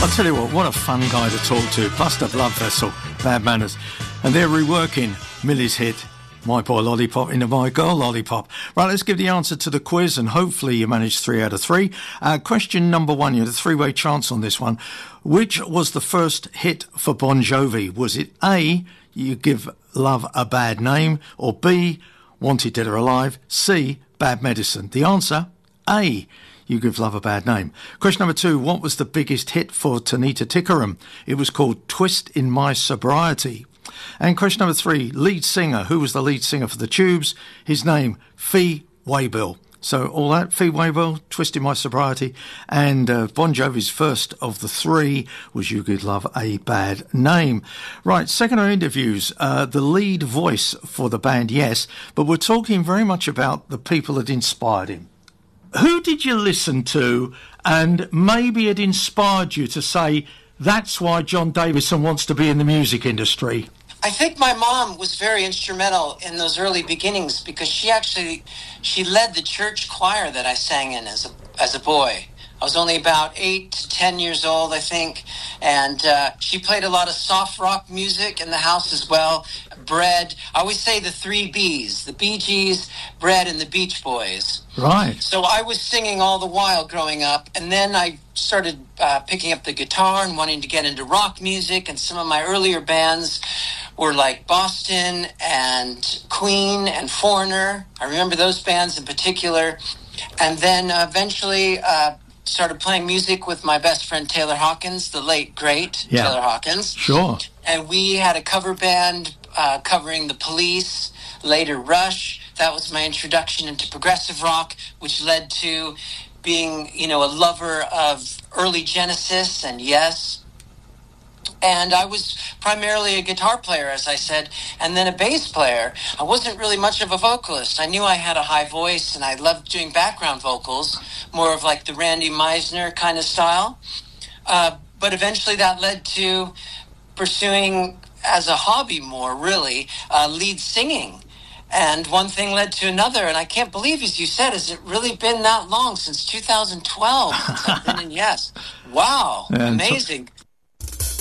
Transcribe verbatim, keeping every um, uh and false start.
I'll tell you what, what a fun guy to talk to. Buster Blood Vessel, Bad Manners. And they're reworking Millie's hit, My Boy Lollipop, into My Girl Lollipop. Right, let's give the answer to the quiz, and hopefully you managed three out of three. Uh, question number one, you had a three-way chance on this one. Which was the first hit for Bon Jovi? Was it A, You Give Love a Bad Name, or B, Wanted Dead or Alive, C, Bad Medicine? The answer, A, You Give Love a Bad Name. Question number two, what was the biggest hit for Tanita Tikaram? It was called Twist in My Sobriety. And question number three, lead singer. Who was the lead singer for the Tubes? His name, Fee Waybill. So all that, Fee Waybill, Twist in My Sobriety, and uh, Bon Jovi's first of the three was You Give Love a Bad Name. Right, second round interviews, uh, the lead voice for the band, yes, but we're talking very much about the people that inspired him. Who did you listen to and maybe it inspired you to say, that's why John Davison wants to be in the music industry? I think my mom was very instrumental in those early beginnings because she actually, she led the church choir that I sang in as a, as a boy. I was only about eight to ten years old, I think, and uh, she played a lot of soft rock music in the house as well. Bread, I always say the three B's, the Bee Gees, Bread, and the Beach Boys. Right. So I was singing all the while growing up, and then I started uh, picking up the guitar and wanting to get into rock music, and some of my earlier bands were like Boston and Queen and Foreigner. I remember those bands in particular. And then uh, eventually uh, started playing music with my best friend Taylor Hawkins, the late, great yeah. Taylor Hawkins. Sure. And we had a cover band uh, covering The Police, later Rush. That was my introduction into progressive rock, which led to being, you know, a lover of early Genesis and Yes. And I was primarily a guitar player, as I said, and then a bass player. I wasn't really much of a vocalist. I knew I had a high voice, and I loved doing background vocals, more of like the Randy Meisner kind of style. Uh, but eventually that led to pursuing, as a hobby more, really, uh, lead singing. And one thing led to another, and I can't believe, as you said, has it really been that long, since two thousand twelve since I've been in Yes? Wow, and amazing. T-